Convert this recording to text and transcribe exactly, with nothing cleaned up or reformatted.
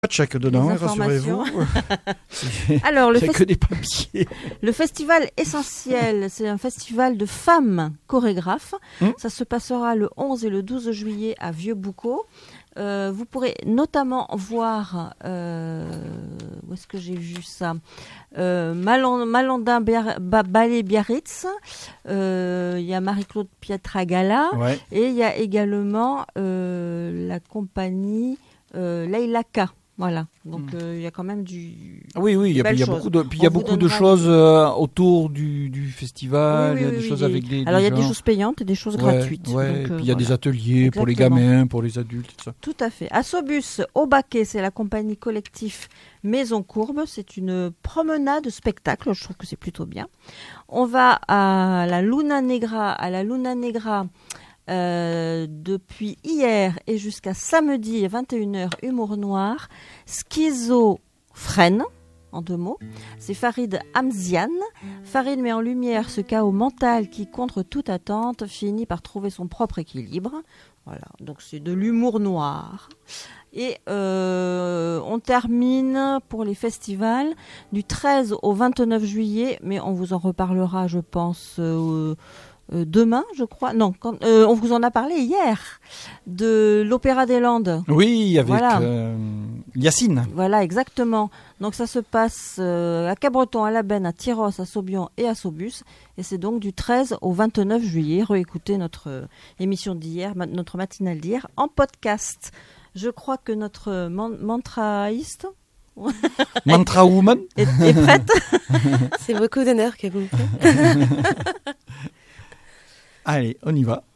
Pas de chèque dedans, hein, rassurez-vous. Alors, le Il n'y a fes- que des papiers. Le festival Essentiel, c'est un festival de femmes chorégraphes. Mmh. Ça se passera le onze et le douze juillet à Vieux-Boucau. Euh, vous pourrez notamment voir, euh, où est-ce que j'ai vu ça euh, Malan- Malandin Biar- Ba- Ballet Biarritz, euh, il y a Marie-Claude Pietragala, Ouais. et il y a également euh, la compagnie euh, Leilaka. Voilà, donc Mm. euh, il y a quand même du... Oui, oui, il y a, Belle il y a chose. beaucoup de, puis il y a On vous beaucoup de donnera choses des- euh, autour du, du festival, Oui, il y a oui, des oui, choses des- avec des. Alors il y a des gens. choses payantes et des choses Ouais, gratuites. ouais, donc, euh, puis il y a des voilà. ateliers pour les Exactement. gamins, pour les adultes, et ça. Tout à fait. Assobus au Baquet, c'est la compagnie collective Maison Courbe. C'est une promenade spectacle. Je trouve que c'est plutôt bien. On va à la Luna Negra, à la Luna Negra euh, depuis hier et jusqu'à samedi à vingt et une heures, humour noir. Schizophrène, en deux mots. C'est Farid Hamzian. Farid met en lumière ce chaos mental qui, contre toute attente, finit par trouver son propre équilibre. Voilà, donc c'est de l'humour noir. Et euh, on termine pour les festivals du treize au vingt-neuf juillet, mais on vous en reparlera, je pense, euh, euh, demain, je crois. Non, quand, euh, on vous en a parlé hier, de l'Opéra des Landes. Oui, avec Voilà. euh, Yacine. Voilà, exactement. Donc ça se passe euh, à Cabreton, à La Benne, à Tyros, à Saubion et à Saubus. Et c'est donc du treize au vingt-neuf juillet. Réécoutez notre euh, émission d'hier, ma- notre matinale d'hier, en podcast. Je crois que notre man- mantraïste Mantra Woman. est, est prête. C'est beaucoup d'honneur que vous me faites. Allez, on y va.